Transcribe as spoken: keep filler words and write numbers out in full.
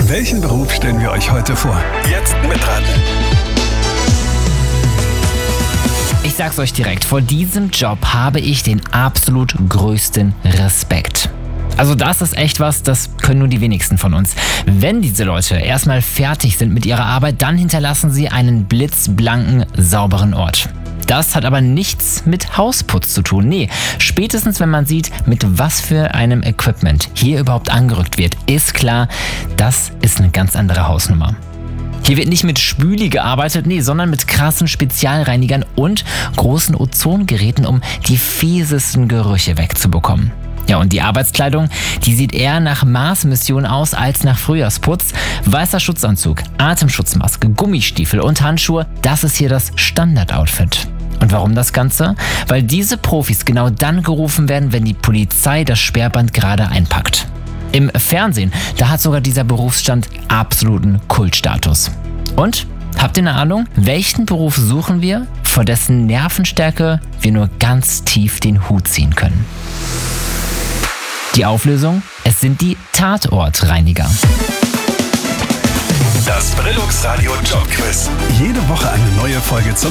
Welchen Beruf stellen wir euch heute vor? Jetzt mitraten. Ich sag's euch direkt, vor diesem Job habe ich den absolut größten Respekt. Also das ist echt was, das können nur die wenigsten von uns. Wenn diese Leute erstmal fertig sind mit ihrer Arbeit, dann hinterlassen sie einen blitzblanken, sauberen Ort. Das hat aber nichts mit Hausputz zu tun. Nee, spätestens wenn man sieht, mit was für einem Equipment hier überhaupt angerückt wird, ist klar, das ist eine ganz andere Hausnummer. Hier wird nicht mit Spüli gearbeitet, nee, sondern mit krassen Spezialreinigern und großen Ozongeräten, um die fiesesten Gerüche wegzubekommen. Ja, und die Arbeitskleidung, die sieht eher nach Mars-Mission aus als nach Frühjahrsputz. Weißer Schutzanzug, Atemschutzmaske, Gummistiefel und Handschuhe, das ist hier das Standardoutfit. Und warum das Ganze? Weil diese Profis genau dann gerufen werden, wenn die Polizei das Sperrband gerade einpackt. Im Fernsehen, da hat sogar dieser Berufsstand absoluten Kultstatus. Und, habt ihr eine Ahnung, welchen Beruf suchen wir, vor dessen Nervenstärke wir nur ganz tief den Hut ziehen können? Die Auflösung? Es sind die Tatortreiniger. Das Brillux Radio Jobquiz. Jede Woche eine neue Folge zum